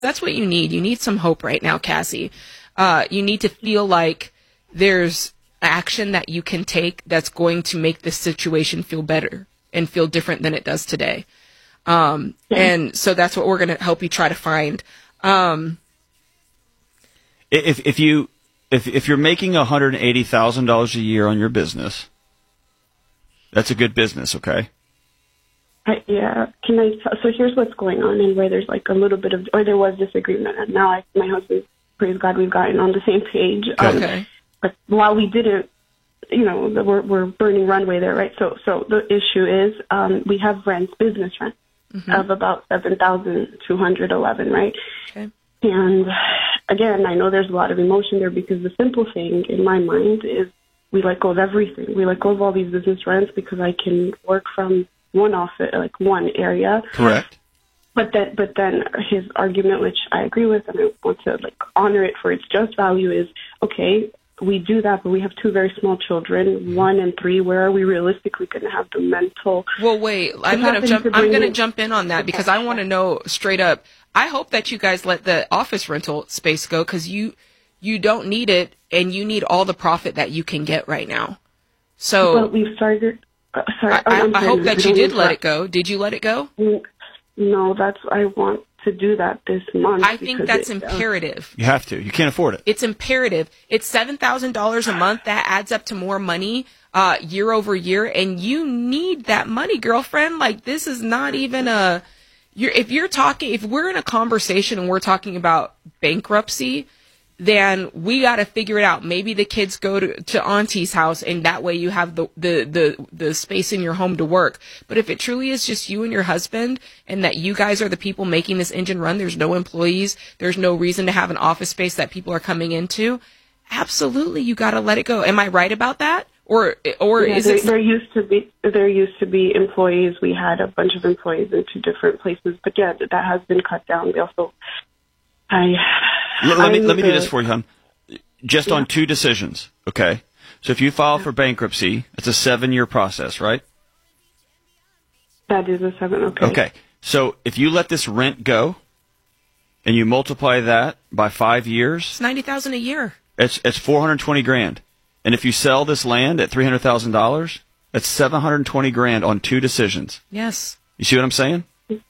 That's what you need. You need some hope right now, Cassie. You need to feel like there's action that you can take that's going to make this situation feel better and feel different than it does today. And so that's what we're going to help you try to find. If you're making $180,000 a year on your business, that's a good business, okay? Yeah. So here's what's going on, and where there's like a little bit of, or there was disagreement, and now my husband, praise God, we've gotten on the same page. Okay. But while we didn't, we're burning runway there, right? So the issue is, we have business rent of about $7,211, right? Okay. And again, I know there's a lot of emotion there, because the simple thing in my mind is we let go of everything. We let go of all these business rents because I can work from one office, like one area. Correct. But then his argument, which I agree with, and I want to honor it for its just value, is okay. We do that, but we have two very small children, 1 and 3. Where are we realistically going to have the mental? Well, wait. I'm going to jump in on that, because I want to know straight up. I hope that you guys let the office rental space go, because you don't need it, and you need all the profit that you can get right now. So, well, we've started. Sorry, I hope that you did let it go. Did you let it go? No, I want to do that this month. I think that's imperative. You have to. You can't afford it. It's imperative. It's $7,000 a month. That adds up to more money year over year, and you need that money, girlfriend. Like, this is not even if we're in a conversation and we're talking about bankruptcy, then we got to figure it out. Maybe the kids go to auntie's house, and that way you have the space in your home to work. But if it truly is just you and your husband, and that you guys are the people making this engine run, there's no employees, there's no reason to have an office space that people are coming into, absolutely, you got to let it go. Am I right about that? Or is it? There used to be employees. We had a bunch of employees in 2 different places, but yeah, that has been cut down. We also, Let me do this for you, hon. Just on 2 decisions, okay? So if you file for bankruptcy, it's a 7-year process, right? That is a 7, okay. Okay. So if you let this rent go, and you multiply that by 5 years, it's $90,000 a year. It's $420,000. And if you sell this land at $300,000, that's $720,000 on 2 decisions. Yes. You see what I'm saying?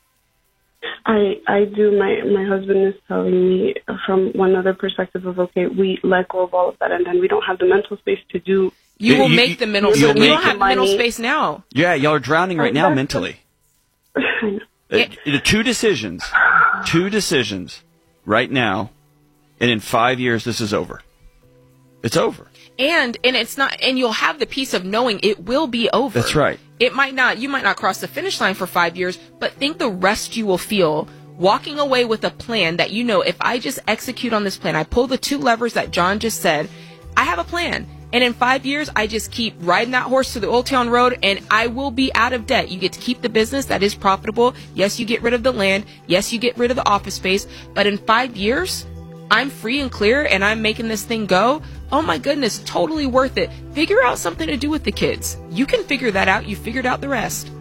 I do. My husband is telling me from one other perspective of, okay, we let go of all of that, and then we don't have the mental space to do. You will make the mental space. You don't have mental space now. Yeah, y'all are drowning right now mentally. I know. 2 decisions right now, and in 5 years this is over. It's over. And it's not, and you'll have the peace of knowing it will be over. That's right. You might not cross the finish line for 5 years, but think the rest you will feel walking away with a plan that, if I just execute on this plan, I pull the 2 levers that John just said, I have a plan. And in 5 years, I just keep riding that horse to the Old Town Road, and I will be out of debt. You get to keep the business that is profitable. Yes, you get rid of the land. Yes, you get rid of the office space. But in 5 years, I'm free and clear, and I'm making this thing go. Oh my goodness, totally worth it. Figure out something to do with the kids. You can figure that out. You figured out the rest.